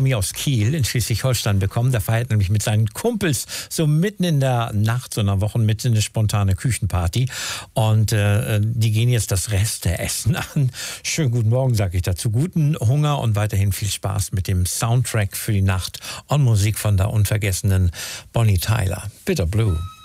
Tommy aus Kiel in Schleswig-Holstein bekommen. Der feiert nämlich mit seinen Kumpels so mitten in der Nacht, so einer Wochenmitte, eine spontane Küchenparty. Und die gehen jetzt das Reste-Essen an. Schönen guten Morgen, sage ich dazu. Guten Hunger und weiterhin viel Spaß mit dem Soundtrack für die Nacht und Musik von der unvergessenen Bonnie Tyler. Bitter Blue.